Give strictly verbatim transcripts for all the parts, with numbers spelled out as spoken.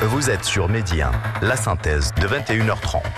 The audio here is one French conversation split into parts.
Vous êtes sur Midi un, la synthèse de vingt et une heures trente.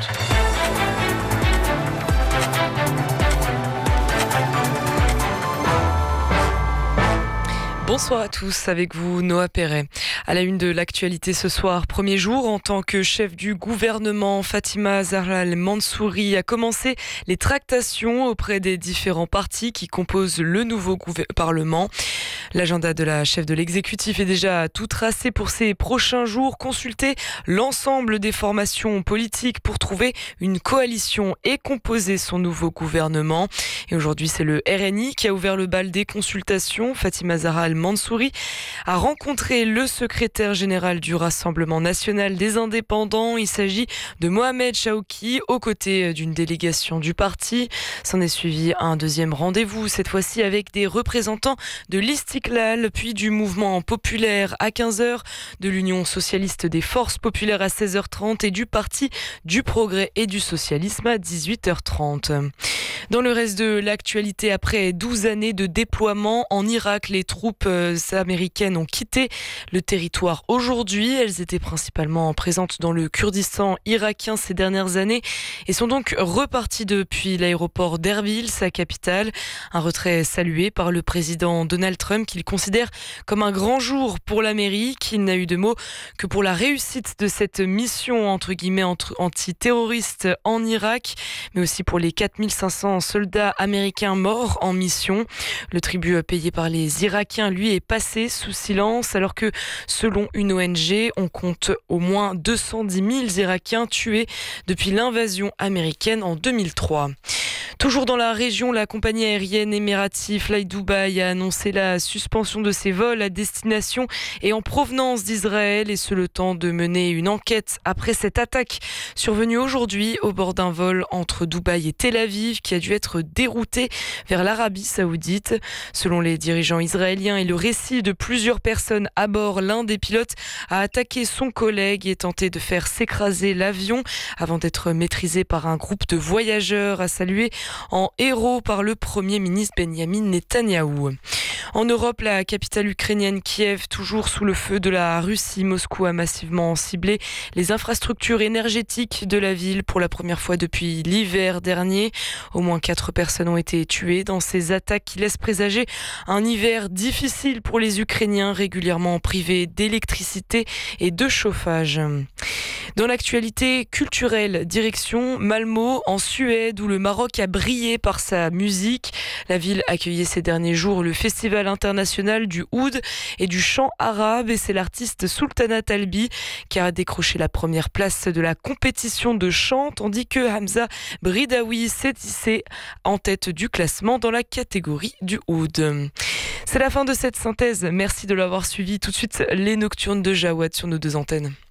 Bonsoir à tous, avec vous Noah Perret. À la une de l'actualité ce soir, premier jour en tant que chef du gouvernement, Fatima Zahra Al-Mansouri a commencé les tractations auprès des différents partis qui composent le nouveau gouver- Parlement. L'agenda de la chef de l'exécutif est déjà tout tracé pour ces prochains jours. Consulter l'ensemble des formations politiques pour trouver une coalition et composer son nouveau gouvernement. Et aujourd'hui, c'est le R N I qui a ouvert le bal des consultations. Fatima Zahra Al-Mansouri a rencontré le secrétaire général du Rassemblement national des indépendants. Il s'agit de Mohamed Chaouki, aux côtés d'une délégation du parti. S'en est suivi un deuxième rendez-vous, cette fois-ci avec des représentants de l'Istiklal, puis du mouvement populaire à quinze heures, de l'Union socialiste des forces populaires à seize heures trente et du Parti du progrès et du socialisme à dix-huit heures trente. Dans le reste de l'actualité, après douze années de déploiement en Irak, les troupes américaines ont quitté le territoire aujourd'hui. Elles étaient principalement présentes dans le Kurdistan irakien ces dernières années et sont donc reparties depuis l'aéroport d'Erbil, sa capitale. Un retrait salué par le président Donald Trump qu'il considère comme un grand jour pour l'Amérique. Il n'a eu de mots que pour la réussite de cette mission entre guillemets antiterroriste en Irak, mais aussi pour les quatre mille cinq cents soldats américains morts en mission. Le tribut payé par les Irakiens, lui, est passé sous silence, alors que, selon une O N G, on compte au moins deux cent dix mille Irakiens tués depuis l'invasion américaine en deux mille trois. Toujours dans la région, la compagnie aérienne Emirati Fly Dubai a annoncé la suspension de ses vols à destination et en provenance d'Israël, et ce le temps de mener une enquête après cette attaque survenue aujourd'hui au bord d'un vol entre Dubaï et Tel Aviv qui a dû être dérouté vers l'Arabie Saoudite. Selon les dirigeants israéliens et le récit de plusieurs personnes à bord, l'un des pilotes a attaqué son collègue et tenté de faire s'écraser l'avion avant d'être maîtrisé par un groupe de voyageurs, a salué en héros par le Premier ministre Benyamin Netanyahou. En Europe, la capitale ukrainienne Kiev, toujours sous le feu de la Russie, Moscou a massivement ciblé les infrastructures énergétiques de la ville pour la première fois depuis l'hiver dernier. Au moins quatre personnes ont été tuées dans ces attaques qui laissent présager un hiver difficile pour les Ukrainiens, régulièrement privés d'électricité et de chauffage. Dans l'actualité culturelle, direction Malmö en Suède où le Maroc a brillé par sa musique. La ville accueillait ces derniers jours le Festival international du oud et du chant arabe et c'est l'artiste Sultana Talbi qui a décroché la première place de la compétition de chant tandis que Hamza Bridaoui s'est hissé en tête du classement dans la catégorie du oud. C'est la fin de cette synthèse. Merci de l'avoir suivi. Tout de suite, les nocturnes de Jawad sur nos deux antennes.